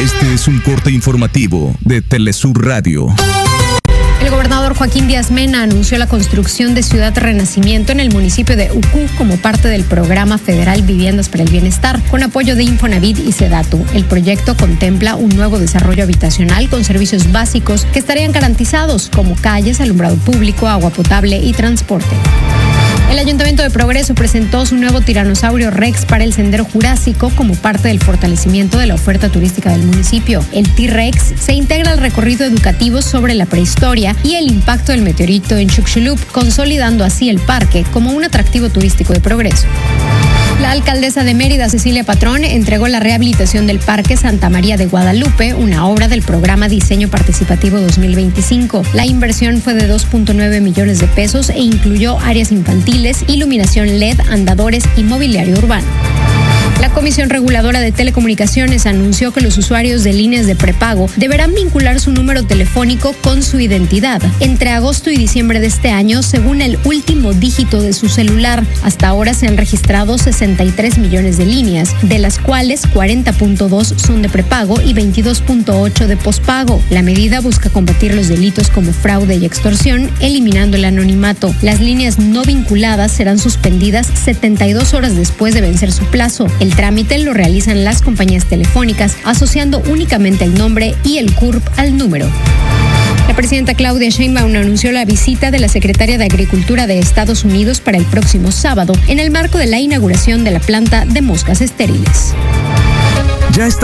Este es un corte informativo de Telesur Radio. El gobernador Joaquín Díaz Mena anunció la construcción de Ciudad Renacimiento en el municipio de Ucú como parte del programa federal Viviendas para el Bienestar, con apoyo de Infonavit y Sedatu. El proyecto contempla un nuevo desarrollo habitacional con servicios básicos que estarían garantizados, como calles, alumbrado público, agua potable y transporte. El Ayuntamiento de Progreso presentó su nuevo tiranosaurio Rex para el Sendero Jurásico como parte del fortalecimiento de la oferta turística del municipio. El T-Rex se integra al recorrido educativo sobre la prehistoria y el impacto del meteorito en Chicxulub, consolidando así el parque como un atractivo turístico de Progreso. La alcaldesa de Mérida, Cecilia Patrón, entregó la rehabilitación del Parque Santa María de Guadalupe, una obra del programa Diseño Participativo 2025. La inversión fue de 2.9 millones de pesos e incluyó áreas infantiles, iluminación LED, andadores y mobiliario urbano. La Comisión Reguladora de Telecomunicaciones anunció que los usuarios de líneas de prepago deberán vincular su número telefónico con su identidad entre agosto y diciembre de este año, según el último dígito de su celular. Hasta ahora se han registrado 63 millones de líneas, de las cuales 40.2 son de prepago y 22.8 de pospago. La medida busca combatir los delitos como fraude y extorsión, eliminando el anonimato. Las líneas no vinculadas serán suspendidas 72 horas después de vencer su plazo. El trámite lo realizan las compañías telefónicas, asociando únicamente el nombre y el CURP al número. La presidenta Claudia Sheinbaum anunció la visita de la secretaria de Agricultura de Estados Unidos para el próximo sábado, en el marco de la inauguración de la planta de moscas estériles. Ya está